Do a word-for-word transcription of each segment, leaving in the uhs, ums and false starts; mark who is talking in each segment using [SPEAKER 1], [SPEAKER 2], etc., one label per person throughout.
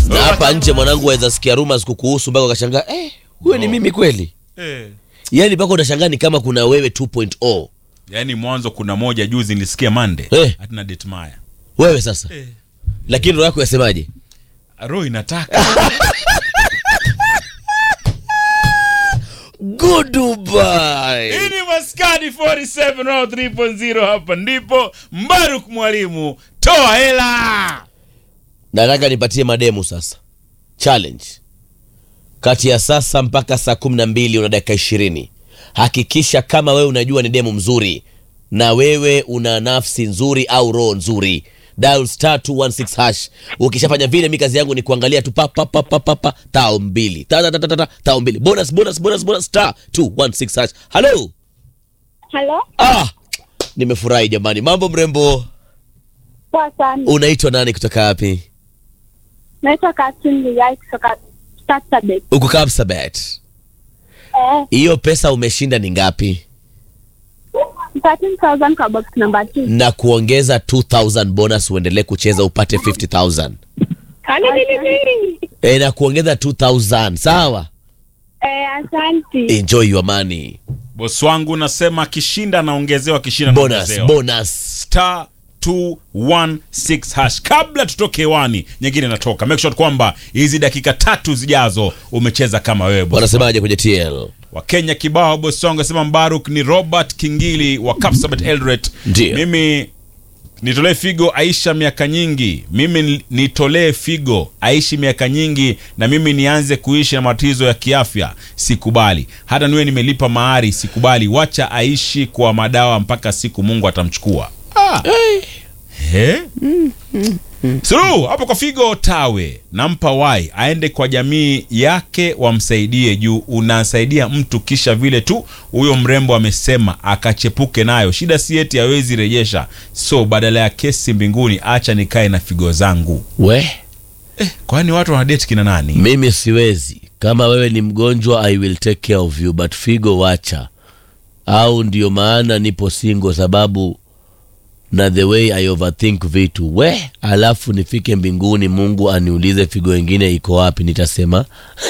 [SPEAKER 1] Na hapa nje mwanangu waweza sikia rumors kukuhusu mpaka ukashangaa eh huyo ni mimi kweli? Eh. Yaani mpaka unashangaa ni kama kuna wewe two point oh.
[SPEAKER 2] Yaani mwanzo kuna moja juzi nilisikia Monday
[SPEAKER 1] eh.
[SPEAKER 2] Atina date Maya.
[SPEAKER 1] Wewe sasa. Eh. Lakini roho yako yasemaje?
[SPEAKER 2] Roho inataka.
[SPEAKER 1] Goodbye.
[SPEAKER 2] Hii ni Maskani forty-seven oh three point oh, hapa ndipo Mbaruk Mwalimu, toa hela.
[SPEAKER 1] Nataka nipatie mademu sasa. Challenge. Kati ya sasa mpaka saa kumi na mbili una dakika ishirini. Hakikisha kama wewe unajua ni demu mzuri na wewe una nafsi nzuri au roho nzuri. Dial star two one six hash. Ukishafanya vile mimi kazi yangu ni kuangalia tu pa pa pa pa pa, pa tao mbili. Ta ta ta ta tao mbili. Bonus bonus bonus bonus star two one six hash. Hello.
[SPEAKER 3] Hello.
[SPEAKER 1] Ah. Nimefurahi jamani. Mambo mrembo?
[SPEAKER 3] Poa sana.
[SPEAKER 1] Unaitwa nani kutoka wapi?
[SPEAKER 3] Naitwa Katindi Yai kutoka Kapsabet.
[SPEAKER 1] Uko Kapsabet.
[SPEAKER 3] Eh.
[SPEAKER 1] Hiyo pesa umeshinda ni ngapi?
[SPEAKER 3] thirteen thousand kwa box number two.
[SPEAKER 1] Na kuongeza two thousand bonus uendelee kucheza upate fifty thousand.
[SPEAKER 3] Kani nini?
[SPEAKER 1] Eh, na kuongeza two thousand. Sawa?
[SPEAKER 3] Eh, asante.
[SPEAKER 1] Enjoy your money.
[SPEAKER 2] Boss wangu nasema kishinda naongezewa, kishinda
[SPEAKER 1] naongezewa. Bonus, bonus.
[SPEAKER 2] Star two one six hash. Kabla tutoke hewani, nyingine natoka. Make sure kwamba hizi dakika tatu zijazo umecheza kama wewe boss.
[SPEAKER 1] Wanasemaje kwenye T L?
[SPEAKER 2] Wa Kenya kibao boss wangu sema Mbaruk ni Robert Kingili wa Kapsabet Eldoret. Mimi nitolee figo Aisha miaka nyingi. Mimi nitolee figo Aishi miaka nyingi na mimi nianze kuishi na matatizo ya kiafya. Sikubali. Hata niwe nimelipa mahari sikubali. Wacha aishi kwa madawa mpaka siku Mungu atamchukua. Ah. Hey. He? Mm, mm, mm. Suru, hapo kwa figo tawe. Nampa wai aende kwa jamii yake wamsaidie, juu unasaidia mtu kisha vile tu huyo mrembo amesema akachepuke nayo. Shida si eti hawezi rejesha. So badala ya kesi mbinguni acha nikae na figo zangu.
[SPEAKER 1] We
[SPEAKER 2] eh, kwani watu wanadate kina nani?
[SPEAKER 1] Mimi siwezi. Kama wewe ni mgonjwa I will take care of you, but figo wacha. Au ndio maana nipo single, sababu na the way I overthink vitu. We, alafu nifike mbinguni Mungu aniulize figo wengine iko wapi, nitasema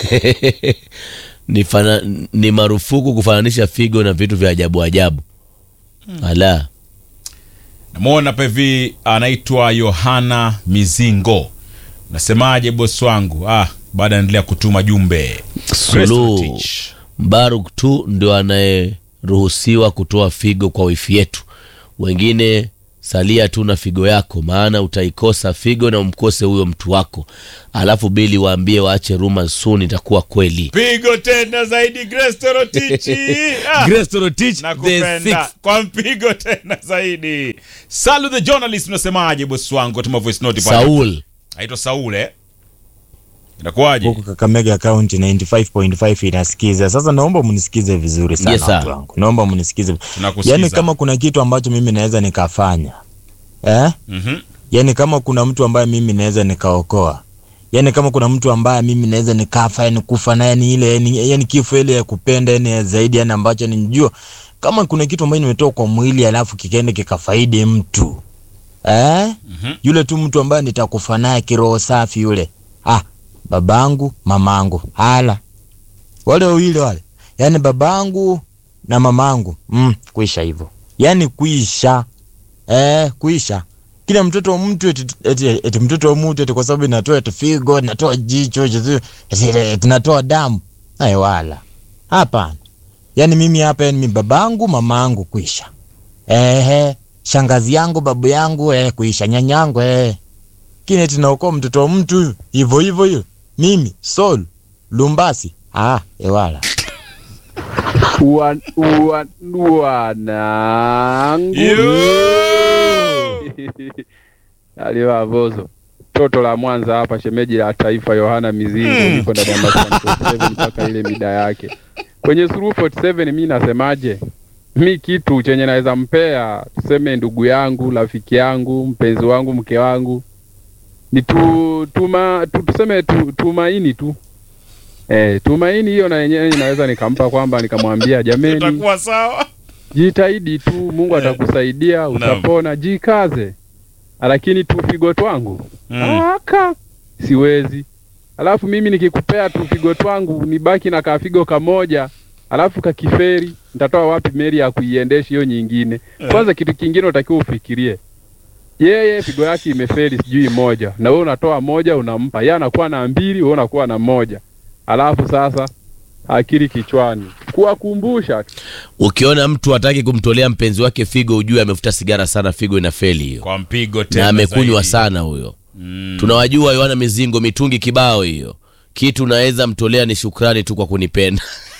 [SPEAKER 1] Nifana, ni marufuku kufananisha figo na vitu vya ajabu ajabu. hmm. Ala.
[SPEAKER 2] Namuona pevi anaitwa Yohana Mizingo. Nasemaje boss wangu? Ah, baada endelea kutuma jumbe.
[SPEAKER 1] Sulu Mbaruk tu ndio anayeruhusiwa kutoa figo kwa wifi yetu. Wengine salia tu na figo yako, maana utaikosa figo na umkose huyo mtu wako. Alafu bili waambie waache rumors soon, itakuwa kweli.
[SPEAKER 2] Pigo tena zaidi Grace Torotich.
[SPEAKER 1] ah. Grace Torotich
[SPEAKER 2] the sixth. Kwa mpigo tena zaidi. Salu the journalist, unasemaje boss wangu? Tuma voice note pale.
[SPEAKER 1] Saul.
[SPEAKER 2] Aitwa Saul eh. Inakuaje?
[SPEAKER 4] Huko Kakamega County ninety-five point five inasikiza. Sasa naomba mnisikize vizuri sana.
[SPEAKER 1] Yes,
[SPEAKER 4] watu wangu. Naomba mnisikize. Yaani kama kuna kitu ambacho mimi naweza nikafanya. Eh?
[SPEAKER 2] Mhm. Mm,
[SPEAKER 4] yaani kama kuna mtu ambaye mimi naweza nikaokoa. Yaani kama kuna mtu ambaye mimi naweza nikafa, yani kufa naye ni ile yani, yani kifo ile ya kupenda yani zaidi, yani ambacho ninajua kama kuna kitu ambacho nimetoka kwa mwili alafu kikaenda kikafaidi mtu. Eh?
[SPEAKER 2] Mm-hmm.
[SPEAKER 4] Yule tu mtu ambaye nitakufa naye kiroho safi yule. Ah, babangu, mamangu. Hala. Wale wawili wale. Yaani babangu na mamangu. Mm, kuisha hivyo. Yaani kuisha. Eh, kuisha. Kila mtoto wa mtu eti, eti, eti mtoto wa mtu eti kwa sababu inatoa eti figo, inatoa jicho, eti, eti inatoa damu. Hayo wala. Hapana. Yaani mimi hapa yani babangu, mamangu kuisha. Ehe, shangazi yangu, babu yangu eh kuisha, nyanyangu eh. Kile tunaokoa mtoto wa mtu hivyo hivyo hiyo. Mimi Sol Lumbasi. Ah, ewala.
[SPEAKER 5] Uan uan uanangu. Aliwa vozo. Toto la Mwanza hapa, shemeji la taifa Yohana Mizingo. mm. Niko ndani ya Maskani forty-seven mpaka ile mida yake. Kwenye Suru forty-seven mimi nasemaje? Mi kitu chenye naweza mpea, tuseme ndugu yangu, rafiki yangu, mpenzi wangu, mke wangu, ni tu tuma tu, tuseme tu, tumaini tu. Eh, tumaini hiyo na yenyewe inaweza nikampa kwamba nikamwambia jameni,
[SPEAKER 2] itakuwa sawa.
[SPEAKER 5] Jitahidi tu, Mungu atakusaidia, utapona, jikaze. Lakini tu figo twangu. Mm. Aka siwezi. alafu mimi nikikupea tu figo twangu nibaki na kafigo kamoja, alafu kakiferi, nitatoa wapi meli ya kuiendesha hiyo nyingine? Kwanza kitu kingine utakiwa ufikirie, yeye figo yake imefeli sijui moja, na wewe unatoa moja unampa, yeye anakuwa na mbili, wewe unakuwa na moja. Alafu sasa akili kichwani kuwakumbusha.
[SPEAKER 1] Ukiona mtu hataki kumtolea mpenzi wake figo, ujue amefuta sigara sana, figo inafeli hiyo.
[SPEAKER 2] Kwa mpigo tena.
[SPEAKER 1] Na amekunywa sana huyo. Mm. Tunawajua Yohana Mizingo, mitungi kibao hiyo. Kitu naweza mtolea ni shukrani tu kwa kunipenda.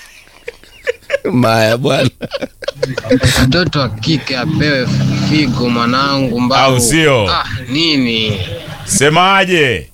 [SPEAKER 1] Maya bwana.
[SPEAKER 6] Mtoto wa kike apewe figo mwanangu mbao.
[SPEAKER 2] Au sio?
[SPEAKER 6] Ah, nini?
[SPEAKER 2] Semaje?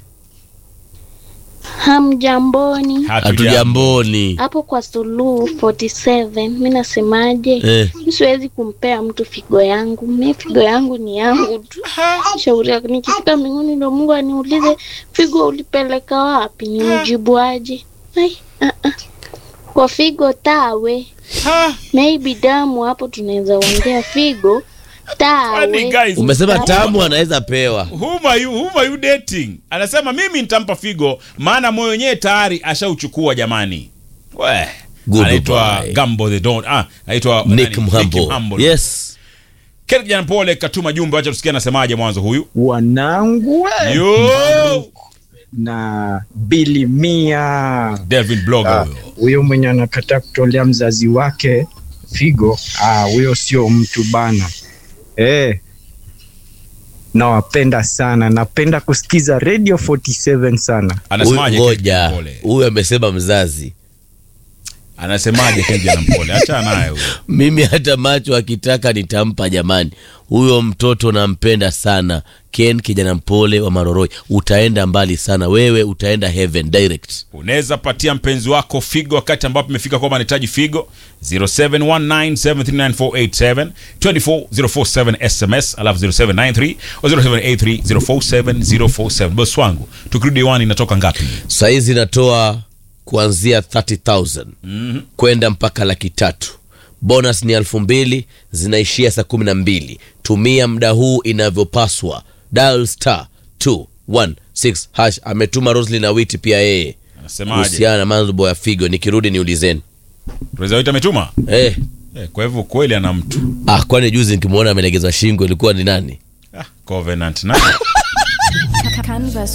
[SPEAKER 3] Hamjamboni.
[SPEAKER 1] Hatujamboni.
[SPEAKER 3] Hapo kwa Suluhu arobaini na saba mimi nasemaje?
[SPEAKER 1] Eh.
[SPEAKER 3] Siwezi kumpea mtu figo yangu. Mimi figo yangu ni yangu tu. Shauri yako, nikifika mbinguni ndo Mungu aniulize figo ulipeleka wapi, nimjibu aje? Ai, a a. Kwa figo tawe.
[SPEAKER 2] Ha.
[SPEAKER 3] Maybe damu hapo tunaweza ongea figo. Tawe.
[SPEAKER 1] Umesema tamu anaweza pewa.
[SPEAKER 2] Whom are you, whom are you dating? Anasema mimi nitampa figo maana moyo wenyewe tayari ashauchukua jamani. We. Anaitwa Gambo the Don. Ah, anaitwa
[SPEAKER 1] Nick Mhambo. Yes.
[SPEAKER 2] Kile kijana pole katuma jumbe, acha tusikie anasemaje mwanzo huyu.
[SPEAKER 7] Wanangu
[SPEAKER 2] Yo.
[SPEAKER 7] Na Billy Mia
[SPEAKER 2] David Blogger huyo.
[SPEAKER 7] Uh, huyo mwenye anakataa kutolea mzazi wake figo, ah huyo sio mtu bana. Eh. Nawapenda sana, napenda kusikiza Radio arobaini na saba sana.
[SPEAKER 2] Anasemaje
[SPEAKER 1] ngoja? Huyo amesema mzazi.
[SPEAKER 2] Anasemaje kijana mpole? Acha naye huyo.
[SPEAKER 1] Mimi hata macho akitaka nitampa jamani. Huyo mtoto nampenda sana. Ken kijana mpole wa Maroroi, utaenda mbali sana. Wewe utaenda heaven direct.
[SPEAKER 2] Unaweza patia mpenzi wako figo wakati ambapo imefika kwamba anahitaji figo. zero seven one nine seven three nine four eight seven two four zero four seven S M S alafu zero seven nine three or zero seven eight three zero four seven zero four seven. Boss wangu, tukirudi one inatoka ngapi?
[SPEAKER 1] Saizi natoa kuanzia thirty thousand
[SPEAKER 2] mm-hmm.
[SPEAKER 1] kwenda mpaka laki tatu. Bonus ni elfu mbili, zinaishia saa kumi na mbili. Tumia muda huu inavyopaswa. Dial star two one six hash. Ametuma Roslyn na Witi pia yeye.
[SPEAKER 2] Anasemaje?
[SPEAKER 1] Kuhusiana na mambo ya figo, nikirudi niulizeni.
[SPEAKER 2] Roslyn Witi ametuma?
[SPEAKER 1] Eh.
[SPEAKER 2] Eh, kwa hivyo kweli ana mtu.
[SPEAKER 1] Ah, kwani juzi nikimuona amelegeza shingo ilikuwa ni nani?
[SPEAKER 2] Ah, Covenant na.